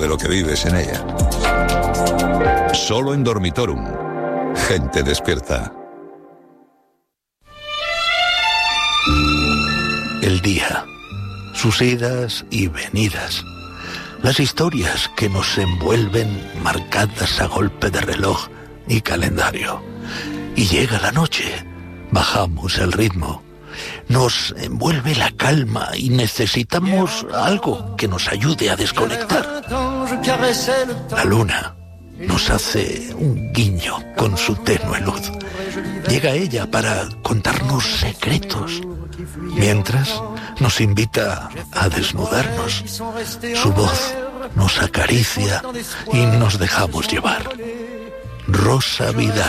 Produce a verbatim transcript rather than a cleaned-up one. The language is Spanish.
de lo que vives en ella. Solo en Dormitorum. Gente despierta. El día, sus idas y venidas, las historias que nos envuelven marcadas a golpe de reloj y calendario. Y llega la noche, bajamos el ritmo, nos envuelve la calma y necesitamos algo que nos ayude a desconectar. La luna nos hace un guiño con su tenue luz. Llega ella para contarnos secretos, mientras nos invita a desnudarnos. Su voz nos acaricia y nos dejamos llevar. Rosa Vidal.